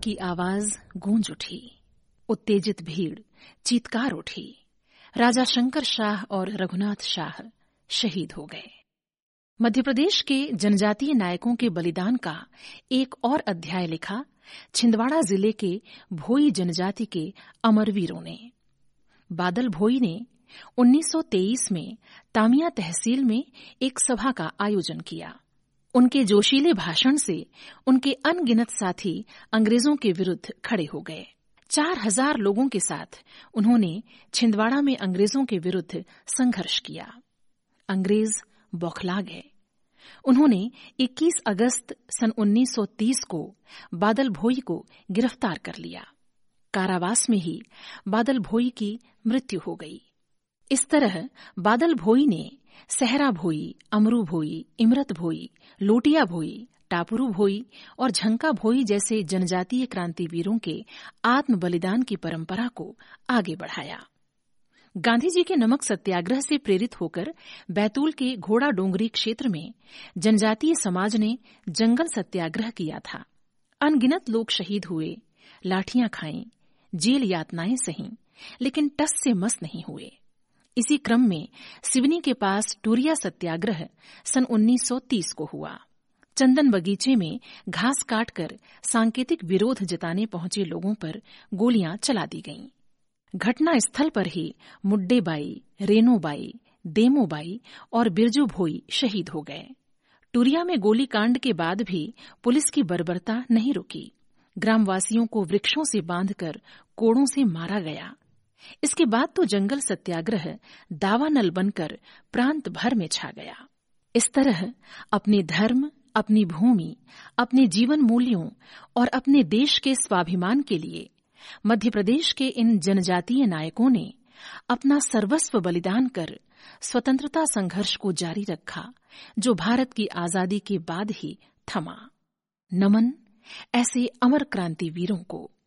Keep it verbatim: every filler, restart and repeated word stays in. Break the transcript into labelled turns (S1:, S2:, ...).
S1: की आवाज गूंज उठी। उत्तेजित भीड़ चीत्कार उठी। राजा शंकर शाह और रघुनाथ शाह शहीद हो गए। मध्य प्रदेश के जनजातीय नायकों के बलिदान का एक और अध्याय लिखा छिंदवाड़ा जिले के भोई जनजाति के अमरवीरों ने। बादल भोई ने उन्नीस सौ तेईस में तामिया तहसील में एक सभा का आयोजन किया। उनके जोशीले भाषण से उनके अनगिनत साथी अंग्रेजों के विरुद्ध खड़े हो गए। चार हजार लोगों के साथ उन्होंने छिंदवाड़ा में अंग्रेजों के विरुद्ध संघर्ष किया। अंग्रेज बौखला गए। उन्होंने इक्कीस अगस्त सन उन्नीस सौ तीस को बादल भोई को गिरफ्तार कर लिया। कारावास में ही बादल भोई की मृत्यु हो गई। इस तरह बादल भोई ने सहरा भोई, अमरू भोई, इमरत भोई, लोटिया भोई, टापुरू भोई और झंका भोई जैसे जनजातीय क्रांतिवीरों के आत्म बलिदान की परंपरा को आगे बढ़ाया। गांधी जी के नमक सत्याग्रह से प्रेरित होकर बैतूल के घोड़ा डोंगरी क्षेत्र में जनजातीय समाज ने जंगल सत्याग्रह किया था। अनगिनत लोग शहीद हुए, लाठियां खाईं, जेल यातनाएं सहीं, लेकिन टस से मस नहीं हुए। इसी क्रम में सिवनी के पास टूरिया सत्याग्रह सन उन्नीस सौ तीस को हुआ। चंदन बगीचे में घास काटकर सांकेतिक विरोध जताने पहुंचे लोगों पर गोलियां चला दी गईं। घटना स्थल पर ही मुड्डेबाई, रेनोबाई, देमोबाई और बिरजू भोई शहीद हो गए। टूरिया में गोलीकांड के बाद भी पुलिस की बर्बरता नहीं रुकी। ग्रामवासियों को वृक्षों से बांधकर कोड़ों से मारा गया। इसके बाद तो जंगल सत्याग्रह दावानल बनकर प्रांत भर में छा गया। इस तरह अपने धर्म, अपनी भूमि, अपने जीवन मूल्यों और अपने देश के स्वाभिमान के लिए मध्य प्रदेश के इन जनजातीय नायकों ने अपना सर्वस्व बलिदान कर स्वतंत्रता संघर्ष को जारी रखा, जो भारत की आजादी के बाद ही थमा। नमन ऐसे अमर क्रांतिवीरों को।